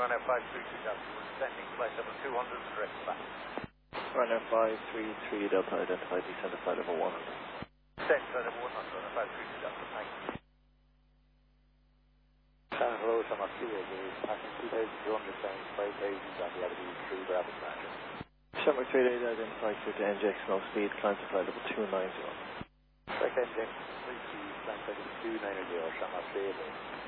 Runway 533 Delta, we're descending flight level 200 and direct back. Runway 533 Delta, identified descended flight level 100. Descend flight level 100, Runway 533 Delta, thank you. Hello, Summer Kilo, passing 2,200, saying 5,000 on the altitude 3 Bravo Commander. Summer 38, identified to NJX, no speed, climb to flight level 290. Direct NJX, please climb to 290, Summer 38.